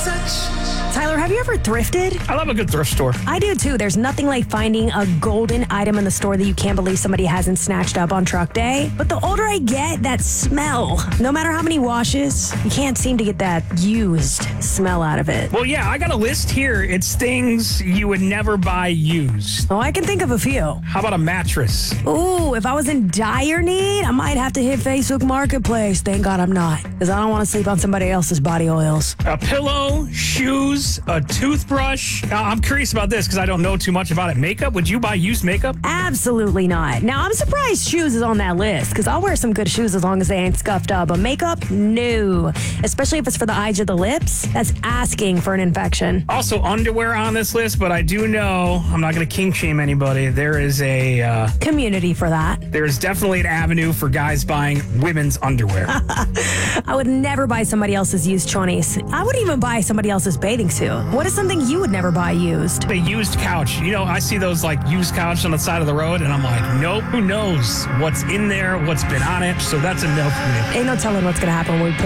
Tyler, have you ever thrifted? I love a good thrift store. I do too. There's nothing like finding a golden item in the store that you can't believe somebody hasn't snatched up on truck day. But the older I get, that smell, no matter how many washes, you can't seem to get that used smell out of it. Well, yeah, I got a list here. It's things you would never buy used. Oh, I can think of a few. How about a mattress? Ooh, if I was in dire need, I might have to hit Facebook Marketplace. Thank God I'm not, because I don't want to sleep on somebody else's body oils. A pillow, shoes, a toothbrush. Now, I'm curious about this because I don't know too much about it. Makeup? Would you buy used makeup? Absolutely not. Now, I'm surprised shoes is on that list, because I'll wear some good shoes as long as they ain't scuffed up. But makeup? No. Especially if it's for the eyes or the lips. That's asking for an infection. Also, underwear on this list, but I do know, I'm not going to kink shame anybody. There is community for that. There's definitely an avenue for guys buying women's underwear. I would never buy somebody else's used chonies. I wouldn't even buy somebody else's bathing suit. What is something you would never buy used? A used couch. You know, I see those like used couch on the side of the road, and I'm like, nope, who knows what's in there, what's been on it. So that's a no for me. Ain't no telling what's going to happen when we put